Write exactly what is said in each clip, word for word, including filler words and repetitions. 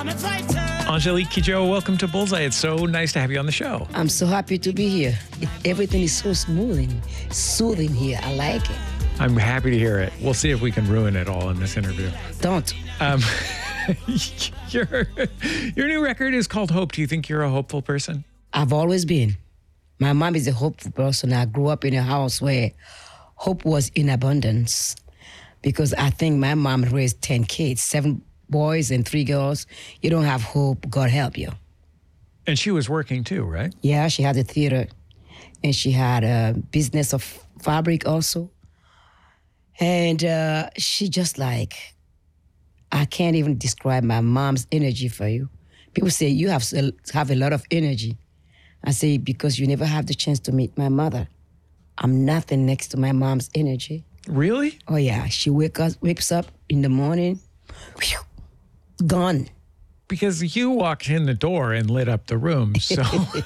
Angelique Kidjo, welcome to Bullseye. It's so nice to have you on the show. I'm so happy to be here. It, everything is so smoothing, soothing here. I like it. I'm happy to hear it. We'll see if we can ruin it all in this interview. Don't. Um, your, your new record is called Hope. Do you think you're a hopeful person? I've always been. My mom is a hopeful person. I grew up in a house where hope was in abundance because I think my mom raised ten kids, seven boys and three girls. You don't have hope, God help you. And she was working too, right? Yeah, she had a theater and she had a business of fabric also. And uh, she just like, I can't even describe my mom's energy for you. People say, you have, have a lot of energy. I say, because you never have the chance to meet my mother. I'm nothing next to my mom's energy. Really? Oh, yeah. She wake up, wakes up in the morning, whew, gone. Because you walked in the door and lit up the room, so...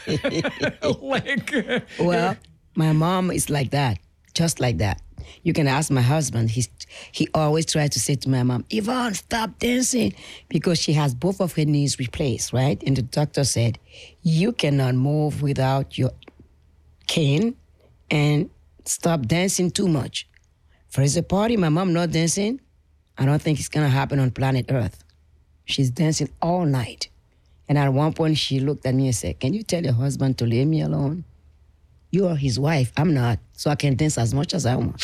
like... Well, my mom is like that, just like that. You can ask my husband. He's, he always tries to say to my mom, Yvonne, stop dancing. Because she has both of her knees replaced, right? And the doctor said, you cannot move without your cane and stop dancing too much. For a party, my mom not dancing, I don't think it's going to happen on planet Earth. She's dancing all night. And at one point, she looked at me and said, can you tell your husband to leave me alone? You are his wife. I'm not. So I can dance as much as I want.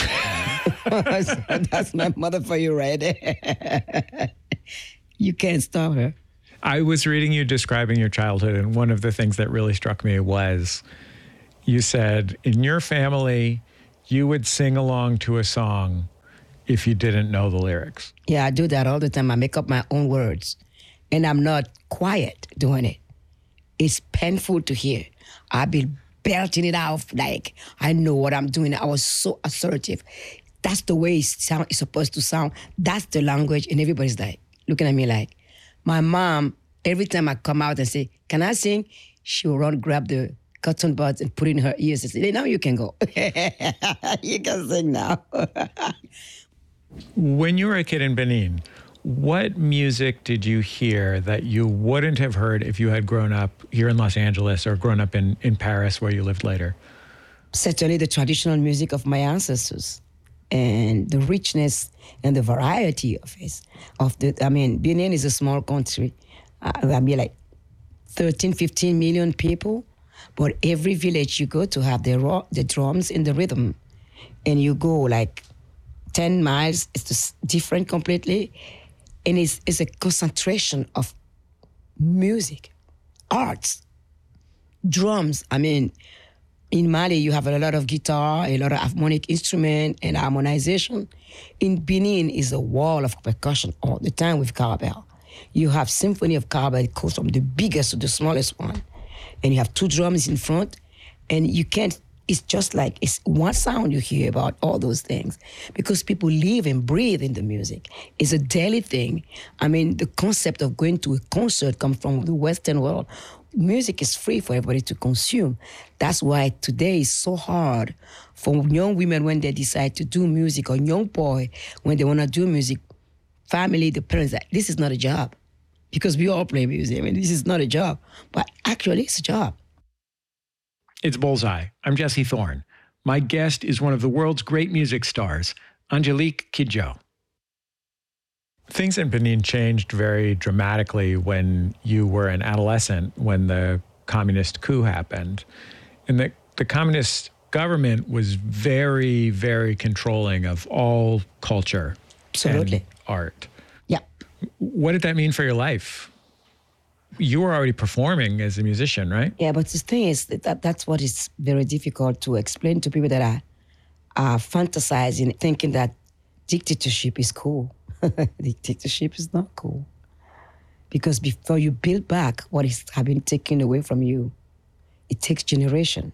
That's my mother for you right there. You can't stop her. I was reading you describing your childhood, and one of the things that really struck me was you said, in your family, you would sing along to a song if you didn't know the lyrics. Yeah, I do that all the time. I make up my own words. And I'm not quiet doing it. It's painful to hear. I've been belting it out like I know what I'm doing. I was so assertive. That's the way it sound, it's supposed to sound. That's the language. And everybody's like, looking at me like, my mom, every time I come out and say, can I sing? She will run, grab the cotton buds and put it in her ears and say, now you can go. You can sing now. When you were a kid in Benin, what music did you hear that you wouldn't have heard if you had grown up here in Los Angeles or grown up in, in Paris where you lived later? Certainly the traditional music of my ancestors and the richness and the variety of it. Of the, I mean, Benin is a small country. Uh, I mean, like thirteen, fifteen million people. But every village you go to have the, raw, the drums and the rhythm. And you go like ten miles, it's just different completely. And it's, it's a concentration of music, arts, drums. I mean, in Mali, you have a lot of guitar, a lot of harmonic instrument and harmonization. In Benin is a wall of percussion all the time with cowbell. You have symphony of cowbell. It goes from the biggest to the smallest one. And you have two drums in front. And you can't, it's just like, it's one sound you hear about all those things because people live and breathe in the music. It's a daily thing. I mean, the concept of going to a concert comes from the Western world. Music is free for everybody to consume. That's why today is so hard for young women when they decide to do music, or young boy when they want to do music. Family, the parents, that this is not a job because we all play music. I mean, this is not a job, but actually it's a job. It's Bullseye. I'm Jesse Thorne. My guest is one of the world's great music stars, Angelique Kidjo. Things in Benin changed very dramatically when you were an adolescent, when the communist coup happened. And the, the communist government was very, very controlling of all culture. Absolutely. And art. Yeah. What did that mean for your life? You were already performing as a musician, right? Yeah, but the thing is that, that that's what is very difficult to explain to people that are, are fantasizing, thinking that dictatorship is cool. Dictatorship is not cool. Because before you build back what is have been taken away from you, it takes generation.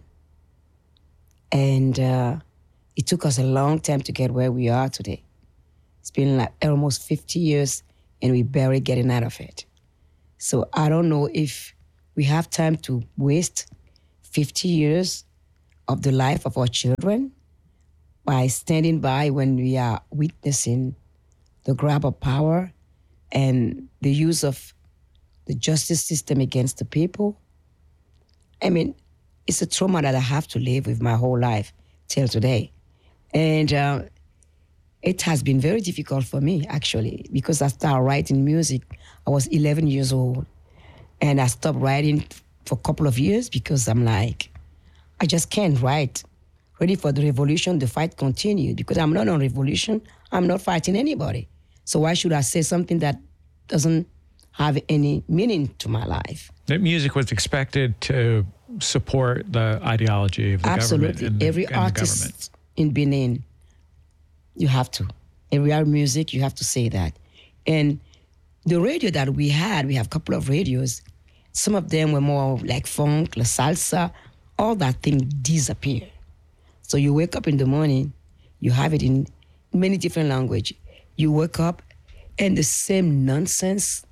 And uh, it took us a long time to get where we are today. It's been like almost fifty years and we're barely getting out of it. So I don't know if we have time to waste fifty years of the life of our children by standing by when we are witnessing the grab of power and the use of the justice system against the people. I mean, it's a trauma that I have to live with my whole life till today. And uh, it has been very difficult for me, actually, because I started writing music. I was eleven years old. And I stopped writing for a couple of years because I'm like, I just can't write. Ready for the revolution, the fight continued. Because I'm not on revolution, I'm not fighting anybody. So why should I say something that doesn't have any meaning to my life? That music was expected to support the ideology of the Absolutely. government. And Every the, and artist the government. in Benin, you have to. Every art music, you have to say that. And the radio that we had, we have a couple of radios. Some of them were more like funk, la salsa. All that thing disappeared. So you wake up in the morning, you have it in many different languages. You wake up and the same nonsense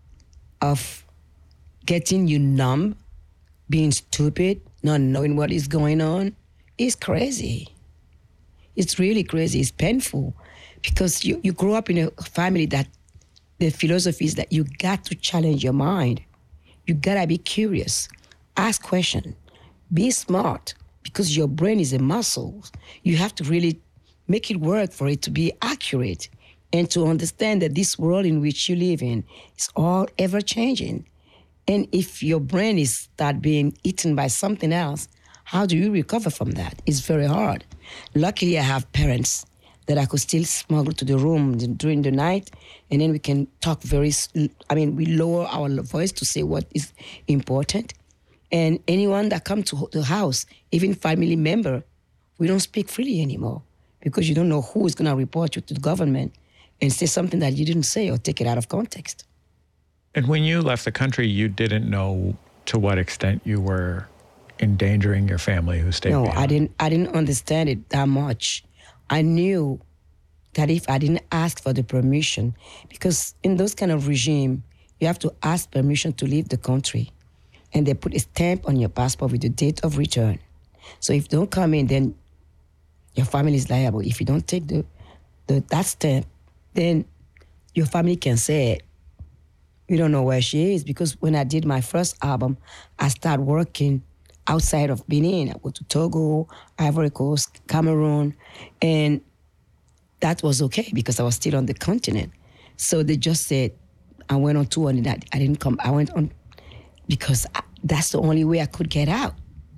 of getting you numb, being stupid, not knowing what is going on, is crazy. It's really crazy. It's painful because you, you grow up in a family that the philosophy is that you got to challenge your mind. You gotta be curious, ask questions, be smart, because your brain is a muscle. You have to really make it work for it to be accurate and to understand that this world in which you live in is all ever-changing. And if your brain is start being eaten by something else, how do you recover from that? It's very hard. Luckily, I have parents that I could still smuggle to the room during the night, and then we can talk very, I mean, we lower our voice to say what is important. And anyone that comes to the house, even family member, we don't speak freely anymore because you don't know who is going to report you to the government and say something that you didn't say or take it out of context. And when you left the country, you didn't know to what extent you were endangering your family who stayed No, behind. I didn't, I didn't understand it that much. I knew that if I didn't ask for the permission, because in those kind of regime, you have to ask permission to leave the country. And they put a stamp on your passport with the date of return. So if you don't come in, then your family is liable. If you don't take the, the that stamp, then your family can say, we don't know where she is. Because when I did my first album, I started working outside of Benin. I went to Togo, Ivory Coast, Cameroon, and that was okay because I was still on the continent. So they just said, I went on tour and I, I didn't come. I went on because I, that's the only way I could get out.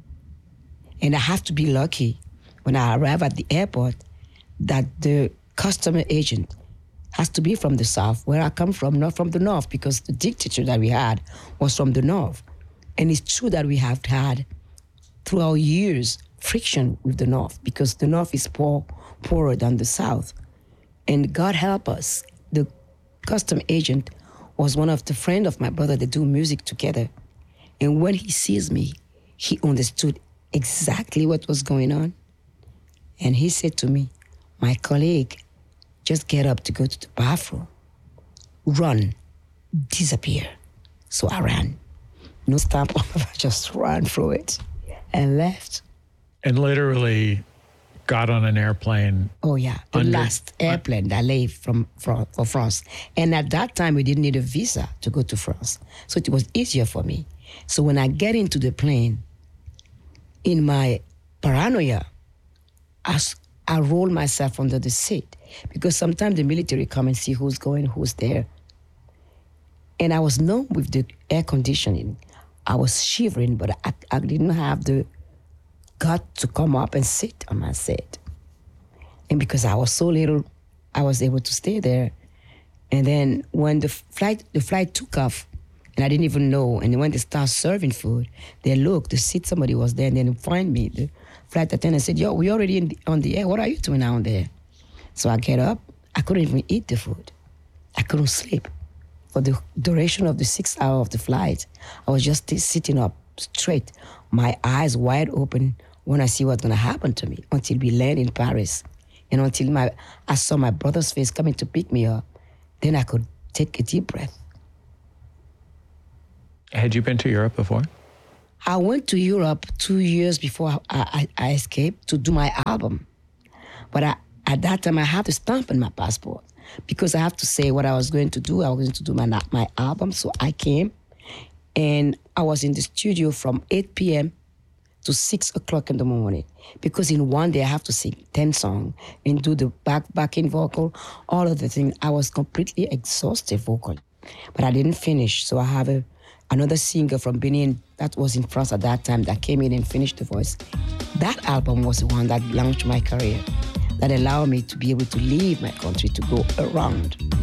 And I have to be lucky when I arrive at the airport that the customer agent has to be from the South, where I come from, not from the North, because the dictator that we had was from the North. And it's true that we have had, throughout years, friction with the North, because the North is poor, poorer than the South. And God help us, the custom agent was one of the friends of my brother that do music together. And when he sees me, he understood exactly what was going on. And he said to me, my colleague, just get up to go to the bathroom. Run, disappear. So I ran. No stamp, I just ran through it and left. And literally got on an airplane. Oh, yeah. The under, last airplane that left from, from for France. And at that time, we didn't need a visa to go to France. So it was easier for me. So when I get into the plane, in my paranoia, I, I roll myself under the seat because sometimes the military come and see who's going, who's there. And I was numb with the air conditioning. I was shivering, but I, I didn't have the gut to come up and sit on my seat. And because I was so little, I was able to stay there. And then when the flight the flight took off, and I didn't even know, and when they started serving food, they looked to see somebody was there, and then find me. The flight attendant said, yo, we already in the, on the air. What are you doing down there? So I get up. I couldn't even eat the food. I couldn't sleep. For the duration of the six hours of the flight, I was just sitting up straight, my eyes wide open when I see what's going to happen to me until we land in Paris. And until my I saw my brother's face coming to pick me up, then I could take a deep breath. Had you been to Europe before? I went to Europe two years before I, I, I escaped to do my album. But I, at that time, I had to stamp in my passport because I have to say what I was going to do. I was going to do my, my album, so I came. And I was in the studio from eight p.m. to six o'clock in the morning, because in one day I have to sing ten songs and do the back backing vocal, all of the things. I was completely exhausted vocally, but I didn't finish. So I have a, another singer from Benin that was in France at that time that came in and finished the voice. That album was the one that launched my career, that allowed me to be able to leave my country to go around.